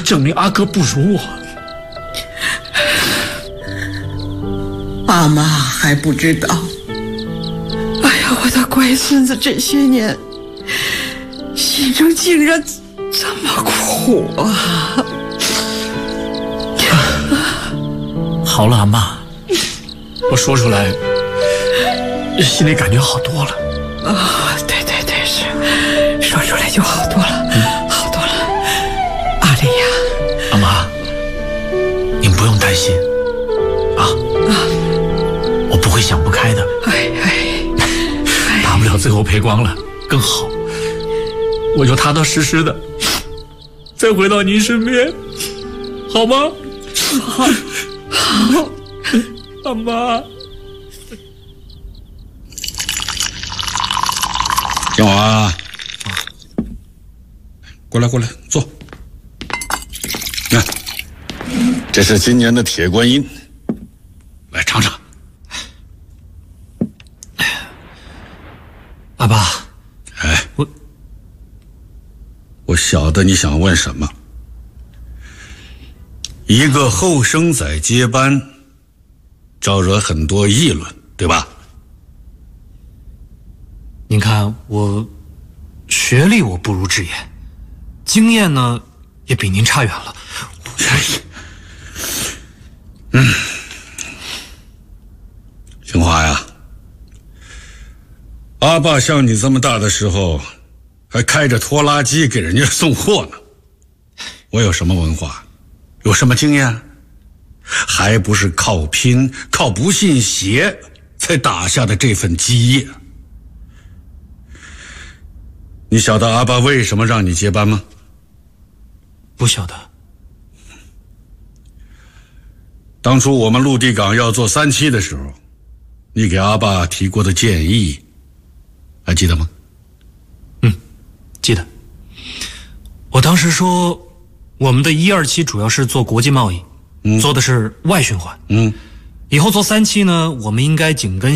证明阿哥不如我。 阿妈还不知道。哎呀，我的乖孙子这些年心中竟然这么苦啊！ 好了，阿妈，我说出来，心里感觉好多了。 对，是，说出来就好多了，好多了。阿丽呀， 阿妈，您不用担心啊，我不会想不开的。大不了最后赔光了更好，我就踏踏实实的再回到您身边，好吗？好，阿妈。 小华，过来，坐。看，这是今年的铁观音，来尝尝。 阿爸， 我晓得你想问什么。一个后生仔接班，招惹很多议论，对吧？ 您看，我学历我不如直言，经验呢也比您差远了。 兴华呀，阿爸像你这么大的时候，还开着拖拉机给人家送货呢。我有什么文化，有什么经验，还不是靠拼、靠不信邪才打下的这份基业。你晓得阿爸为什么让你接班吗？ 不晓得。 当初我们陆地港要做3期的时候，你给阿爸提过的建议，还记得吗？ 记得。我当时说，我们的1、2期主要是做国际贸易，做的是外循环。以后做3期呢，我们应该紧跟